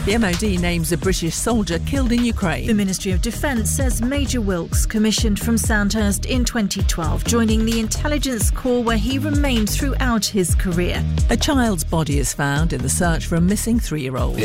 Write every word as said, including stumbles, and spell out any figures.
The M O D names a British soldier killed in Ukraine. The Ministry of Defence says Major Wilkes, commissioned from Sandhurst in twenty twelve, joining the Intelligence Corps where he remained throughout his career. A child's body is found in the search for a missing three-year-old.